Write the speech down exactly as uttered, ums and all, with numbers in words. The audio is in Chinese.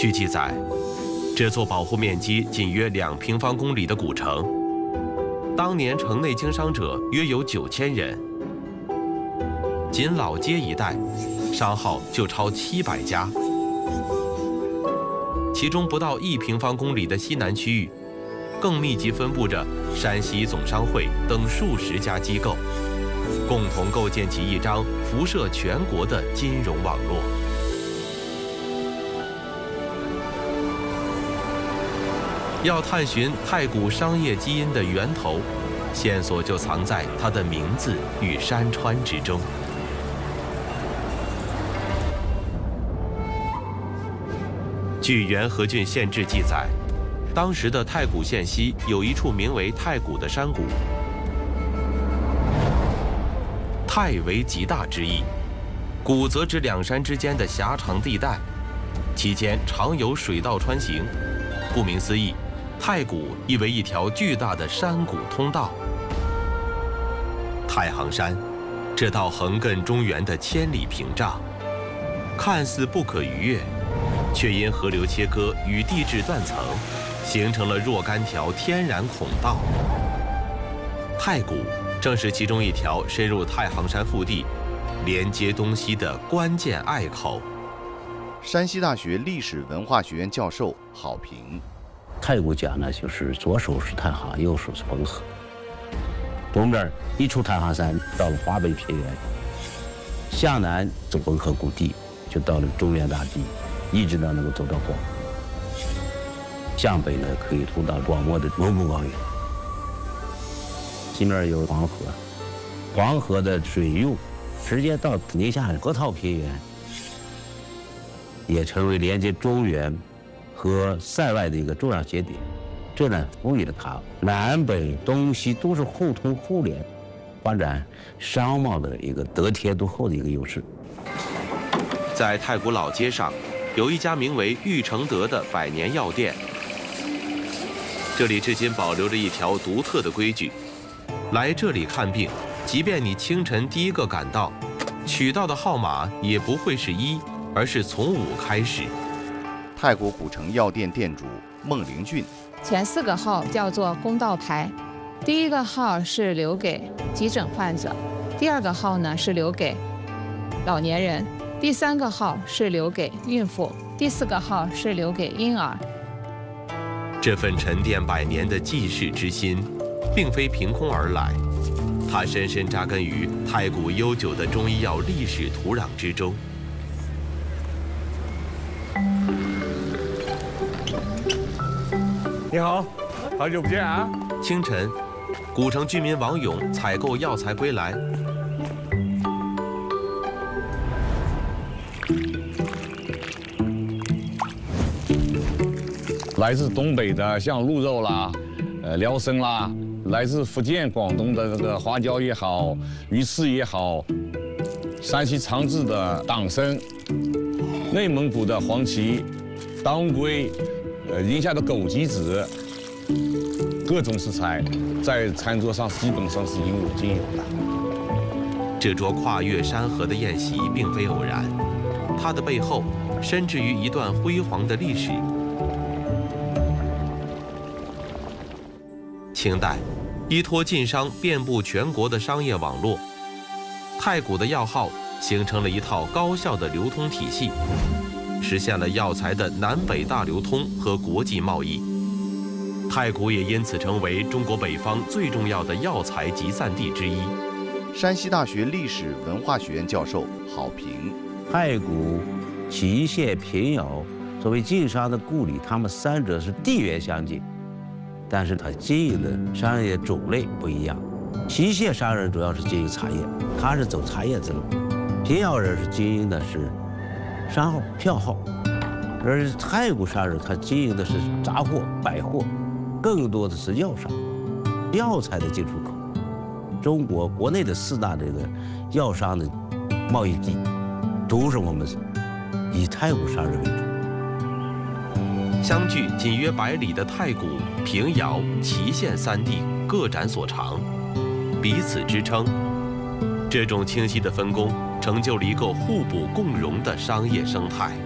据记载，这座保护面积仅约两平方公里的古城，当年城内经商者约有九千人，仅老街一带，商号就超七百家。其中不到一平方公里的西南区域，更密集分布着山西总商会等数十家机构，共同构建起一张辐射全国的金融网络。要探寻太谷商业基因的源头，线索就藏在它的名字与山川之中。据元和郡县志记载，当时的太谷县西有一处名为太谷的山谷。太为极大之意，谷则指两山之间的狭长地带，其间常有水道穿行。顾名思义，太谷意为一条巨大的山谷通道。太行山，这道横亘中原的千里屏障，看似不可逾越，却因河流切割与地质断层，形成了若干条天然孔道。太谷正是其中一条深入太行山腹地，连接东西的关键隘口。 山西大学历史文化学院教授郝平： 太谷讲呢，就是左手是太行，右手是汾河。东边一出太行山，到了华北平原，向南走汾河谷地，就到了中原大地，一直到能够走到广漠。向北呢，可以通到广漠的蒙古高原。西面有黄河，黄河的水用直接到宁夏河套平原，也成为连接中原和塞外的一个重要节点。这呢，赋予了它南北东西都是互通互联，发展商贸的一个得天独厚的一个优势。 在太谷老街上，有一家名为玉承德的百年药店。这里至今保留着一条独特的规矩：来这里看病，即便你清晨第一个赶到，取到的号码也不会是一，而是从五开始。 太谷古城药店店主孟灵俊： 前四个号叫做公道牌，第一个号是留给急诊患者，第二个号呢是留给老年人，第三个号是留给孕妇，第四个号是留给婴儿。 这份沉淀百年的济世之心，并非凭空而来，它深深扎根于太谷悠久的中医药历史土壤之中。 你好，好久不见啊！ 清晨，古城居民王勇采购药材归来。 来自东北的像鹿肉啦，呃，辽参啦，来自福建、广东的这个花椒也好，鱼翅也好，山西长治的党参，内蒙古的黄芪、当归，呃，宁夏的枸杞子，各种食材在餐桌上基本上是应有尽有的。 这桌跨越山河的宴席并非偶然，它的背后深植于一段辉煌的历史。清代，依托晋商遍布全国的商业网络，太谷的药号形成了一套高效的流通体系，实现了药材的南北大流通和国际贸易。太谷也因此成为中国北方最重要的药材集散地之一。 山西大学历史文化学院教授郝平： 太谷、祁县、平遥作为晋商的故里，他们三者是地缘相近，但是他经营的商业种类不一样。祁县商人主要是经营茶叶，他是走茶叶之路；平遥人是经营的是商号、票号，而太谷商人他经营的是杂货、百货，更多的是药商、药材的进出口。中国国内的四大这个药商的贸易地，都是我们以太谷商人为主。 相距仅约百里的太谷、平遥、祁县三地各展所长，彼此支撑。这种清晰的分工，成就了一个互补共荣的商业生态。